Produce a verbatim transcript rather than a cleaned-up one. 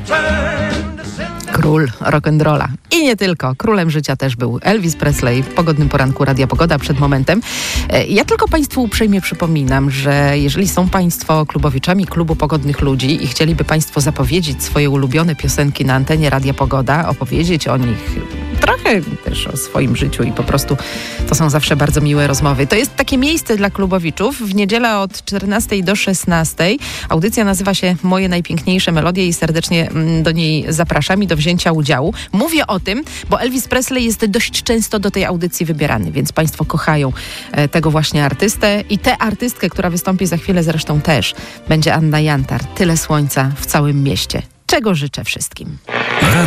Król rock'n'rolla. I nie tylko. Królem życia też był Elvis Presley w pogodnym poranku Radia Pogoda przed momentem. Ja tylko Państwu uprzejmie przypominam, że jeżeli są Państwo klubowiczami Klubu Pogodnych Ludzi i chcieliby Państwo zapowiedzieć swoje ulubione piosenki na antenie Radia Pogoda, opowiedzieć o nich, trochę też o swoim życiu i po prostu to są zawsze bardzo miłe rozmowy. To jest takie miejsce dla klubowiczów. W niedzielę od czternastej do szesnastej. Audycja nazywa się Moje najpiękniejsze melodie i serdecznie do niej zapraszam i do wzięcia udziału. Mówię o tym, bo Elvis Presley jest dość często do tej audycji wybierany, więc Państwo kochają tego właśnie artystę i tę artystkę, która wystąpi za chwilę zresztą też. Będzie Anna Jantar. Tyle słońca w całym mieście. Czego życzę wszystkim.